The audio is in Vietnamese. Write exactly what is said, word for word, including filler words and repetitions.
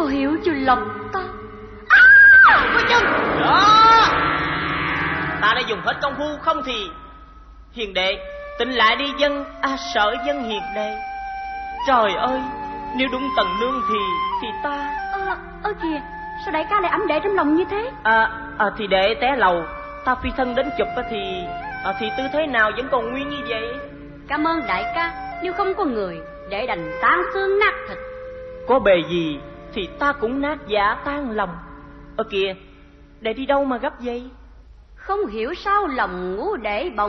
có hiểu cho lòng ta. À, cô chân đó, ta đã dùng hết công phu, không thì hiền đệ tỉnh lại đi dân. À, sợ dân hiền đệ. Trời ơi, nếu đúng Tần Nương thì thì ta ơ ơ kìa, sao đại ca lại ấm đệ trong lòng như thế? À, à thì đệ té lầu, ta phi thân đến chụp thì à, thì tư thế nào vẫn còn nguyên như vậy. Cảm ơn đại ca, nếu không có người để đành tan xương nát thịt. Có bề gì thì ta cũng nát dạ tan lòng. Ơ kìa, đệ đi đâu mà gấp vậy? Không hiểu sao lòng ngũ đệ bỗng